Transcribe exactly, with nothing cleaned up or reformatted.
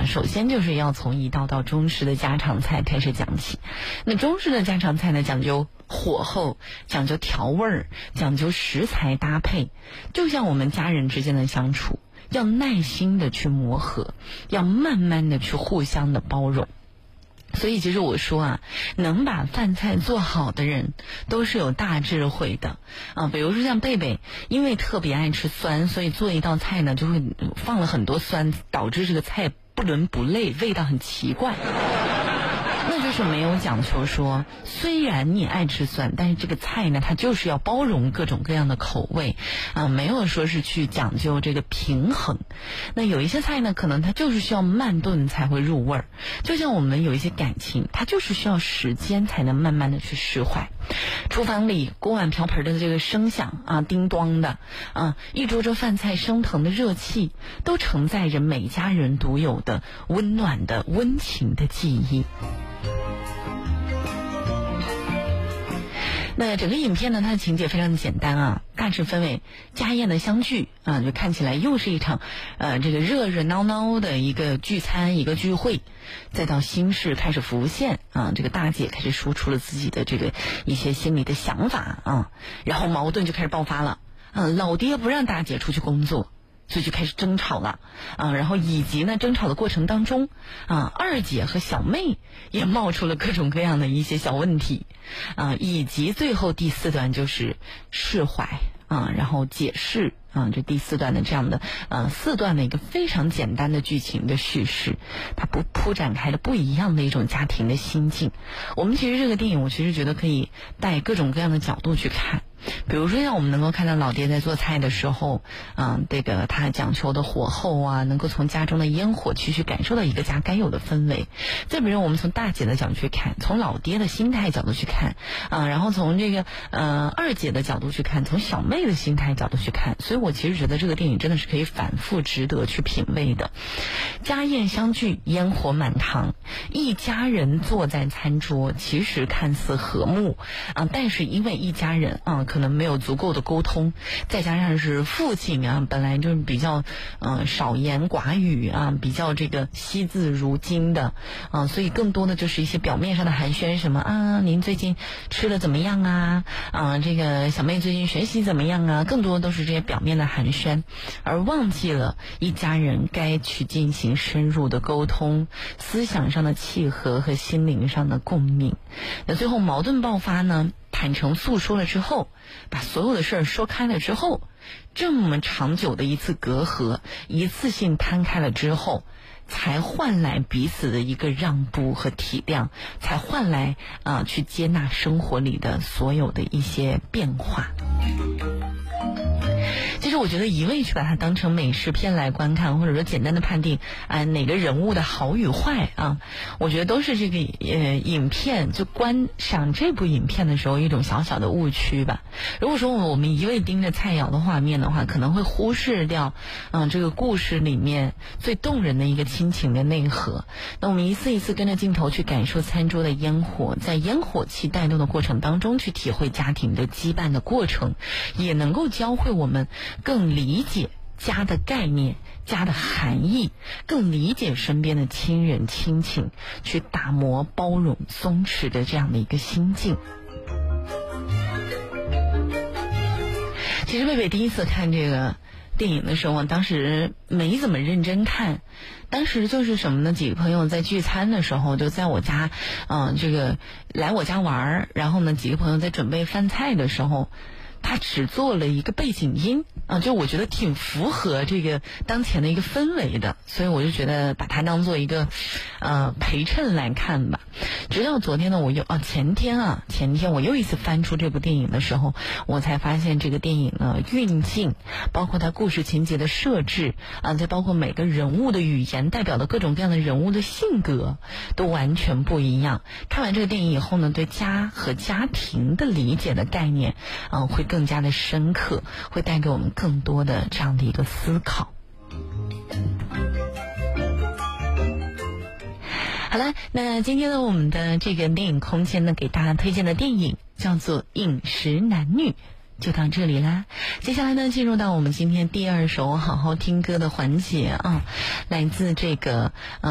啊，首先就是要从一道道中式的家常菜开始讲起。那中式的家常菜呢，讲究火候，讲究调味儿，讲究食材搭配，就像我们家人之间的相处，要耐心的去磨合，要慢慢的去互相的包容。所以其实我说啊，能把饭菜做好的人都是有大智慧的啊。比如说像贝贝，因为特别爱吃酸，所以做一道菜呢就会放了很多酸，导致这个菜不伦不类，味道很奇怪。那就是没有讲求说，虽然你爱吃酸，但是这个菜呢，它就是要包容各种各样的口味啊，没有说是去讲究这个平衡。那有一些菜呢，可能它就是需要慢炖才会入味儿，就像我们有一些感情，它就是需要时间才能慢慢的去释怀。厨房里锅碗瓢盆的这个声响啊，叮咚的啊，一桌桌饭菜升腾的热气，都承载着每家人独有的温暖的温情的记忆。那整个影片呢，它的情节非常的简单啊，大致分为家宴的相聚啊，就看起来又是一场呃这个热热闹闹的一个聚餐，一个聚会，再到心事开始浮现啊，这个大姐开始说出了自己的这个一些心里的想法啊，然后矛盾就开始爆发了啊，老爹不让大姐出去工作，所以就开始争吵了啊，然后以及呢争吵的过程当中啊，二姐和小妹也冒出了各种各样的一些小问题啊，以及最后第四段就是释怀啊，然后解释啊，这第四段的这样的呃四段的一个非常简单的剧情的叙事，它不铺展开了不一样的一种家庭的心境。我们其实这个电影，我其实觉得可以带各种各样的角度去看。比如说像我们能够看到老爹在做菜的时候啊、呃，这个他讲求的火候啊，能够从家中的烟火气去感受到一个家该有的氛围。再比如我们从大姐的角度去看，从老爹的心态角度去看啊、呃，然后从这个呃二姐的角度去看，从小妹的心态角度去看。所以我其实觉得这个电影真的是可以反复值得去品味的。家宴相聚，烟火满堂，一家人坐在餐桌，其实看似和睦啊、呃，但是因为一家人啊、呃可能没有足够的沟通，再加上是父亲啊，本来就是比较呃少言寡语啊，比较这个惜字如金的啊，所以更多的就是一些表面上的寒暄，什么啊，您最近吃的怎么样啊？啊，这个小妹最近学习怎么样啊？更多的都是这些表面的寒暄，而忘记了一家人该去进行深入的沟通，思想上的契合和心灵上的共鸣。那最后矛盾爆发呢？坦诚诉说了之后，把所有的事儿说开了之后，这么长久的一次隔阂一次性摊开了之后，才换来彼此的一个让步和体谅，才换来啊、呃、去接纳生活里的所有的一些变化。其实我觉得一味去把它当成美食片来观看，或者说简单的判定啊、呃、哪个人物的好与坏啊，我觉得都是这个呃影片就观赏这部影片的时候一种小小的误区吧。如果说我们一味盯着菜肴的画面的话，可能会忽视掉嗯、呃、这个故事里面最动人的一个亲情的内核。那我们一次一次跟着镜头去感受餐桌的烟火，在烟火气带动的过程当中去体会家庭的羁绊的过程，也能够教会我们更理解家的概念，家的含义，更理解身边的亲人亲情，去打磨包容松弛的这样的一个心境。其实贝贝第一次看这个电影的时候，当时没怎么认真看，当时就是什么呢？几个朋友在聚餐的时候，就在我家，嗯、呃，这个来我家玩，然后呢，几个朋友在准备饭菜的时候，他只做了一个背景音啊，就我觉得挺符合这个当前的一个氛围的，所以我就觉得把它当做一个呃陪衬来看吧。直到昨天呢，我又啊前天啊前天我又一次翻出这部电影的时候，我才发现这个电影呢运镜，包括它故事情节的设置啊，再包括每个人物的语言代表的各种各样的人物的性格都完全不一样。看完这个电影以后呢，对家和家庭的理解的概念啊会更加的深刻，会带给我们更多的这样的一个思考。好了，那今天呢，我们的这个电影空间呢，给大家推荐的电影叫做《饮食男女》，就到这里啦。接下来呢，进入到我们今天第二首好好听歌的环节啊，来自这个呃